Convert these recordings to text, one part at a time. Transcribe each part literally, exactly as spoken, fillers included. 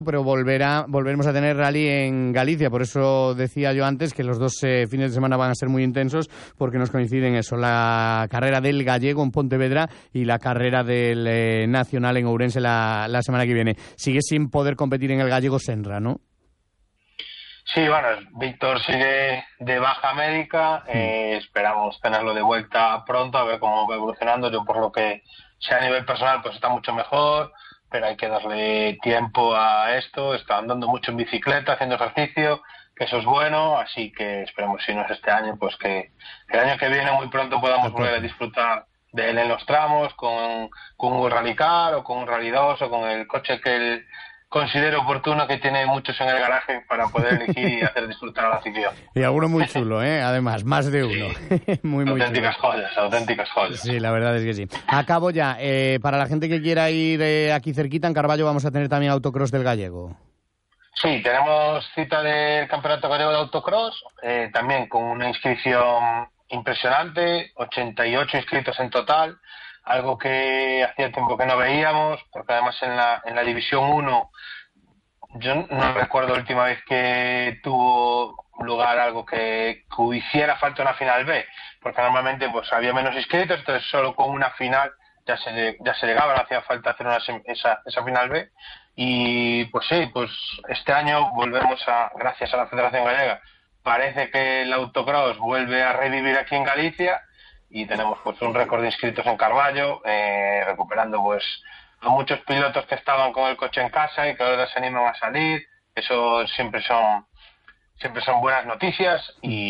pero volverá, volveremos a tener rally en Galicia. Por eso decía yo antes que los dos eh, fines de semana van a ser muy intensos, porque nos coinciden eso, la carrera del Gallego en Pontevedra y la carrera del eh, Nacional en Ourense la, la semana que viene. Sigue sin poder competir en el Gallego Senra, ¿no? Sí, bueno, Víctor sigue de baja médica, eh, esperamos tenerlo de vuelta pronto, a ver cómo va evolucionando. Yo, por lo que sea a nivel personal, pues está mucho mejor, pero hay que darle tiempo a esto. Está andando mucho en bicicleta, haciendo ejercicio, que eso es bueno, así que esperemos, si no es este año, pues que el año que viene muy pronto podamos volver a disfrutar de él en los tramos, con, con un Rally Car o con un Rally dos o con el coche que él considero oportuno, que tiene muchos en el garaje para poder elegir y hacer disfrutar a la afición. Y alguno muy chulo, ¿eh? Además, más de uno. Sí. muy, muy auténticas chulo. joyas, auténticas joyas. Sí, la verdad es que sí. Acabo ya. Eh, para la gente que quiera ir eh, aquí cerquita, en Carballo, vamos a tener también autocross del Gallego. Sí, tenemos cita del Campeonato Gallego de Autocross, eh, también con una inscripción impresionante, ochenta y ocho inscritos en total, algo que hacía tiempo que no veíamos, porque además en la en la División uno yo no recuerdo la última vez que tuvo lugar algo que, que hiciera falta una final B, porque normalmente pues había menos inscritos, entonces solo con una final ya se ya se llegaba, no hacía falta hacer una, esa, esa final B. Y pues sí, pues este año volvemos a, gracias a la Federación Gallega, parece que el autocross vuelve a revivir aquí en Galicia, y tenemos pues un récord de inscritos en Carballo, eh, recuperando pues a muchos pilotos que estaban con el coche en casa y que ahora se animan a salir. Eso siempre son siempre son buenas noticias.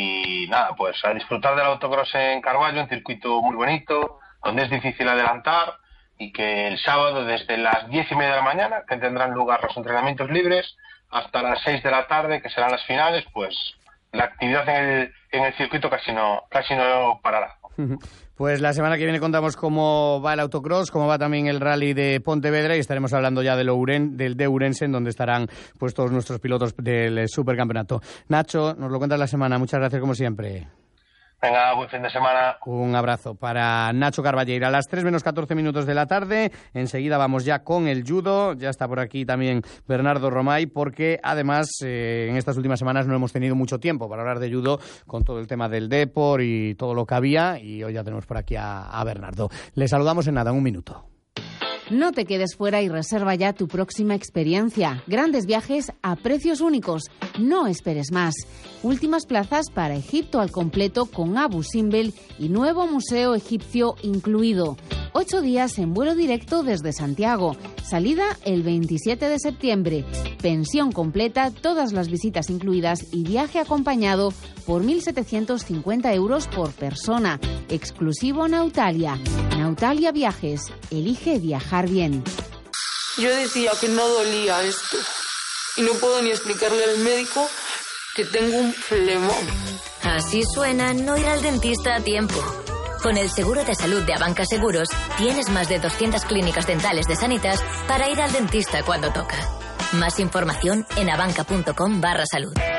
Y nada, pues a disfrutar del autocross en Carballo, un circuito muy bonito, donde es difícil adelantar, y que el sábado desde las diez y media de la mañana, que tendrán lugar los entrenamientos libres, hasta las seis de la tarde, que serán las finales, pues la actividad en el, en el circuito casi no casi no parará. Pues la semana que viene contamos cómo va el autocross, cómo va también el rally de Pontevedra, y estaremos hablando ya del, Ouren, del de Ourense, en donde estarán pues todos nuestros pilotos del supercampeonato. Nacho, nos lo cuentas la semana. Muchas gracias como siempre. Venga, buen fin de semana. Un abrazo para Nacho Carballeira. A las tres menos catorce minutos de la tarde, enseguida vamos ya con el judo. Ya está por aquí también Bernardo Romay, porque además eh, en estas últimas semanas no hemos tenido mucho tiempo para hablar de judo, con todo el tema del Depor y todo lo que había, y hoy ya tenemos por aquí a, a Bernardo. Le saludamos en nada, en un minuto. No te quedes fuera y reserva ya tu próxima experiencia. Grandes viajes a precios únicos. No esperes más. Últimas plazas para Egipto al completo con Abu Simbel y nuevo museo egipcio incluido. Ocho días en vuelo directo desde Santiago. Salida el veintisiete de septiembre. Pensión completa, todas las visitas incluidas y viaje acompañado por mil setecientos cincuenta euros por persona. Exclusivo Nautalia. Nautalia Viajes. Elige viajar bien. Yo decía que no dolía esto y no puedo ni explicarle al médico que tengo un flemón. Así suena no ir al dentista a tiempo. Con el seguro de salud de Abanca Seguros tienes más de doscientas clínicas dentales de Sanitas para ir al dentista cuando toca. Más información en abanca punto com barra salud.